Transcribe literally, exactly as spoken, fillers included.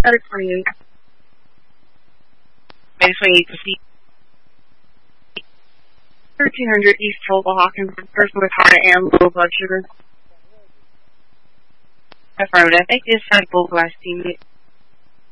Started twenty-eight. Maybe twenty-eight to see. thirteen hundred East Total Hawkins, person with high and low blood sugar. Affirmative. I think this is full glass team.